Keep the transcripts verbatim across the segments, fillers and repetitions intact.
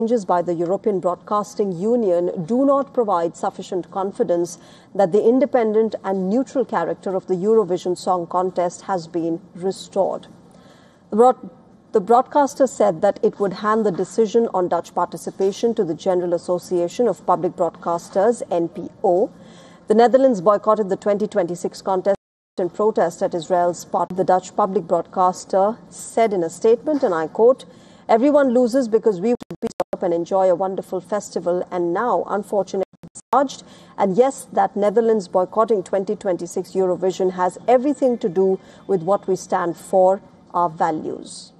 Changes by the European Broadcasting Union do not provide sufficient confidence that the independent and neutral character of the Eurovision Song Contest has been restored. The, broad- the broadcaster said that it would hand the decision on Dutch participation to the General Association of Public Broadcasters, N P O. The Netherlands boycotted the twenty twenty-six contest in protest at Israel's part. The Dutch public broadcaster said in a statement, and I quote, "Everyone loses because we would be up and enjoy a wonderful festival, and now, unfortunately, it's charged. And yes, that Netherlands boycotting twenty twenty-six Eurovision has everything to do with what we stand for, our values."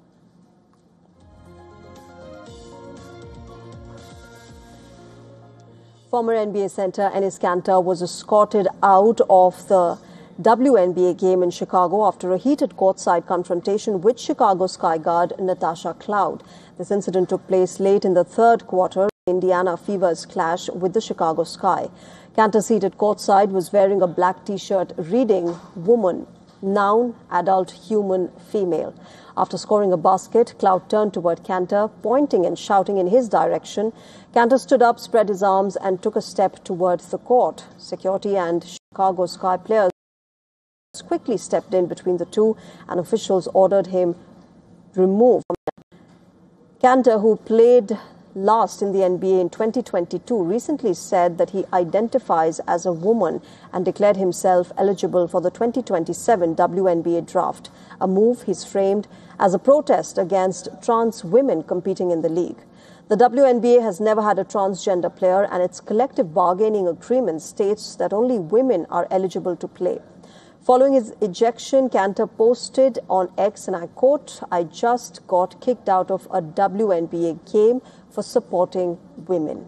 Former N B A center Enes Kanter was escorted out of the W N B A game in Chicago after a heated courtside confrontation with Chicago Sky guard Natasha Cloud. This incident took place late in the third quarter. Indiana Fever's clash with the Chicago Sky. Kanter, seated courtside, was wearing a black T-shirt reading "Woman," noun, adult, human, female. After scoring a basket, Cloud turned toward Kanter, pointing and shouting in his direction. Kanter stood up, spread his arms, and took a step towards the court. Security and Chicago Sky players quickly stepped in between the two, and officials ordered him removed. Kanter, who played last in the N B A in twenty twenty-two, recently said that he identifies as a woman and declared himself eligible for the twenty twenty-seven W N B A draft, a move he's framed as a protest against trans women competing in the league. The W N B A has never had a transgender player, and its collective bargaining agreement states that only women are eligible to play. Following his ejection, Kanter posted on X, and I quote, "I just got kicked out of a W N B A game for supporting women."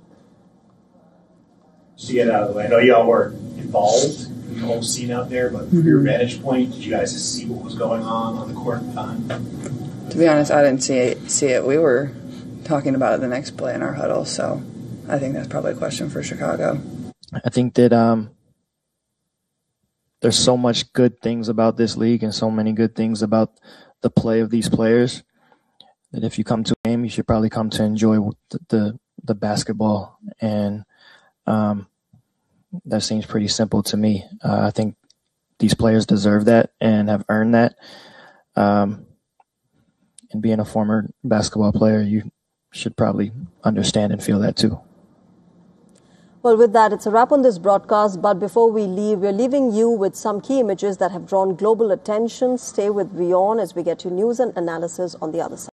Just to get out of the way, I know y'all were involved in the whole scene out there, but from your vantage point, did you guys see what was going on on the court at the time? To be honest, I didn't see it. See it. We were talking about it the next play in our huddle, so I think that's probably a question for Chicago. I think that um, there's so much good things about this league and so many good things about the play of these players that if you come to a game, you should probably come to enjoy the the, the basketball. And um, that seems pretty simple to me. Uh, I think these players deserve that and have earned that. Um, and being a former basketball player, you should probably understand and feel that too. Well, with that, it's a wrap on this broadcast. But before we leave, we're leaving you with some key images that have drawn global attention. Stay with WION as we get you news and analysis on the other side.